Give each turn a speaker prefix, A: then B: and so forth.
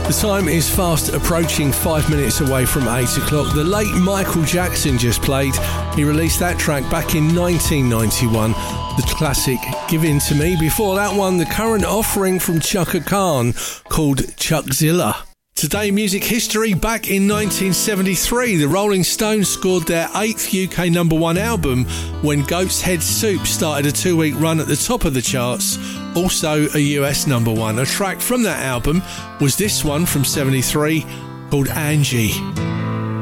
A: The time is fast approaching 5 minutes away from 8 o'clock. The late Michael Jackson just played. He released that track back in 1991, the classic Give In To Me. Before that one, the current offering from Chaka Khan called Chuckzilla. Today, music history. Back in 1973, the Rolling Stones scored their 8th UK number 1 album when Goat's Head Soup started a 2-week run at the top of the charts, also a US number 1. A track from that album was this one from 73 called Angie.